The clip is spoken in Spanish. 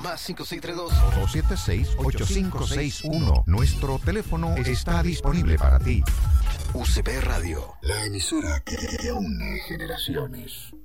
Más 5632 276-8561. Nuestro teléfono está disponible para ti. UCP Radio. La emisora que une generaciones.